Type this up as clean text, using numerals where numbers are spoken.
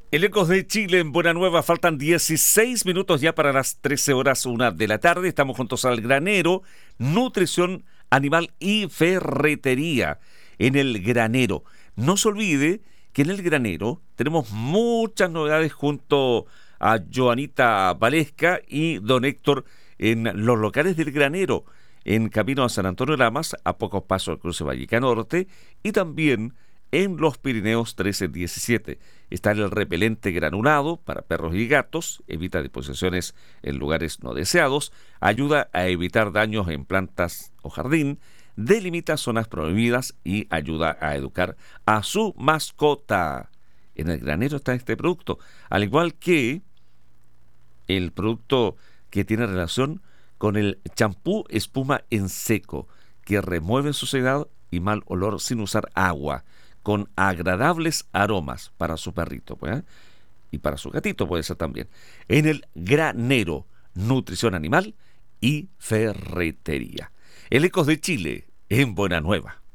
El Ecos de Chile en Buena Nueva, faltan 16 minutos ya para las 13 horas 1 de la tarde. Estamos juntos al granero, nutrición animal y ferretería en el granero. No se olvide que en el granero tenemos muchas novedades junto a Joanita Valesca y don Héctor en los locales del granero, en camino a San Antonio de Lamas, a pocos pasos del cruce Valleca Norte, y también en los Pirineos 1317. Está el repelente granulado para perros y gatos, evita deposiciones en lugares no deseados, ayuda a evitar daños en plantas o jardín, delimita zonas prohibidas y ayuda a educar a su mascota. En el granero está este producto, al igual que el producto que tiene relación con el champú espuma en seco, que remueve suciedad y mal olor sin usar agua, con agradables aromas para su perrito, pues, ¿eh? Y para su gatito puede ser también. En el granero, nutrición animal y ferretería. El Ecos de Chile, en Buena Nueva.